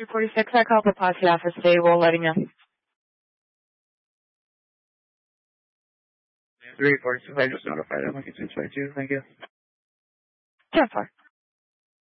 346, I called the posse office today. We'll letting you. 346, I just notified them. I can 22. Thank you. 10-4.